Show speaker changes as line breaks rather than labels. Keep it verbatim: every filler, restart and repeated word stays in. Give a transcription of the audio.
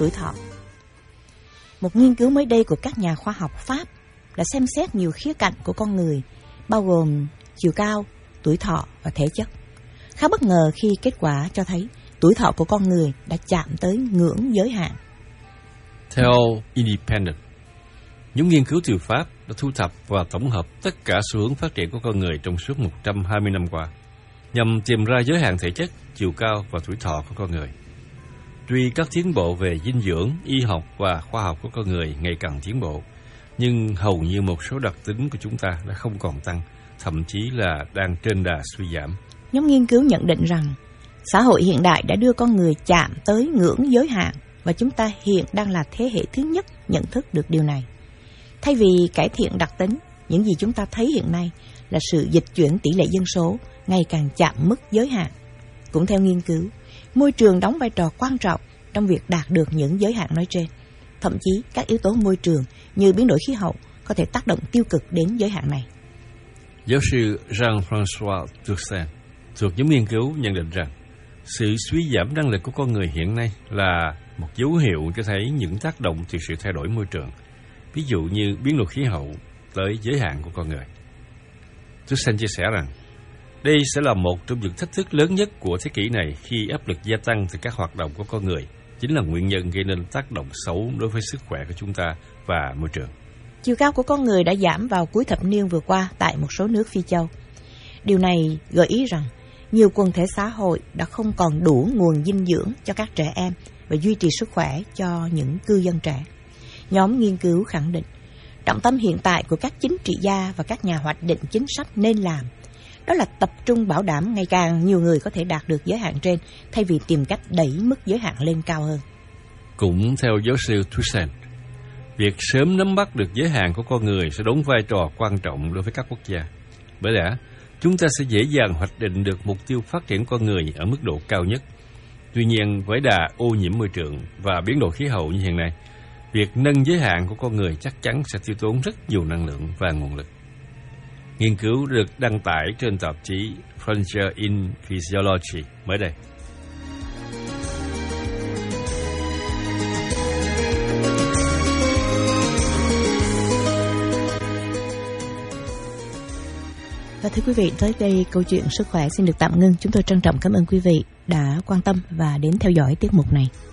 tuổi thọ. Một nghiên cứu mới đây của các nhà khoa học Pháp đã xem xét nhiều khía cạnh của con người, bao gồm chiều cao, tuổi thọ và thể chất. Khá bất ngờ khi kết quả cho thấy tuổi thọ của con người đã chạm tới ngưỡng giới hạn.
Theo Independent, những nghiên cứu từ Pháp đã thu thập và tổng hợp tất cả xu hướng phát triển của con người trong suốt một trăm hai mươi năm qua, nhằm tìm ra giới hạn thể chất, chiều cao và tuổi thọ của con người. Tuy các tiến bộ về dinh dưỡng, y học và khoa học của con người ngày càng tiến bộ, nhưng hầu như một số đặc tính của chúng ta đã không còn tăng, thậm chí là đang trên đà suy giảm.
Nhóm nghiên cứu nhận định rằng xã hội hiện đại đã đưa con người chạm tới ngưỡng giới hạn và chúng ta hiện đang là thế hệ thứ nhất nhận thức được điều này. Thay vì cải thiện đặc tính, những gì chúng ta thấy hiện nay là sự dịch chuyển tỷ lệ dân số ngày càng chạm mức giới hạn. Cũng theo nghiên cứu, môi trường đóng vai trò quan trọng trong việc đạt được những giới hạn nói trên. Thậm chí các yếu tố môi trường như biến đổi khí hậu có thể tác động tiêu cực đến giới hạn này.
Giáo sư Jean-François Turcin thuộc nhóm nghiên cứu nhận định rằng sự suy giảm năng lực của con người hiện nay là một dấu hiệu cho thấy những tác động từ sự thay đổi môi trường, ví dụ như biến đổi khí hậu tới giới hạn của con người. Turcin chia sẻ rằng đây sẽ là một trong những thách thức lớn nhất của thế kỷ này khi áp lực gia tăng từ các hoạt động của con người chính là nguyên nhân gây nên tác động xấu đối với sức khỏe của chúng ta và môi trường.
Chiều cao của con người đã giảm vào cuối thập niên vừa qua tại một số nước Phi châu. Điều này gợi ý rằng nhiều quần thể xã hội đã không còn đủ nguồn dinh dưỡng cho các trẻ em và duy trì sức khỏe cho những cư dân trẻ. Nhóm nghiên cứu khẳng định, trọng tâm hiện tại của các chính trị gia và các nhà hoạch định chính sách nên làm đó là tập trung bảo đảm ngày càng nhiều người có thể đạt được giới hạn trên thay vì tìm cách đẩy mức giới hạn lên cao hơn.
Cũng theo giáo sư Turcin, việc sớm nắm bắt được giới hạn của con người sẽ đóng vai trò quan trọng đối với các quốc gia. Bởi lẽ, chúng ta sẽ dễ dàng hoạch định được mục tiêu phát triển con người ở mức độ cao nhất. Tuy nhiên, với đà ô nhiễm môi trường và biến đổi khí hậu như hiện nay, việc nâng giới hạn của con người chắc chắn sẽ tiêu tốn rất nhiều năng lượng và nguồn lực. Nghiên cứu được đăng tải trên tạp chí Frontier in Physiology mới đây.
Và thưa quý vị, tới đây câu chuyện sức khỏe xin được tạm ngưng. Chúng tôi trân trọng cảm ơn quý vị đã quan tâm và đến theo dõi tiết mục này.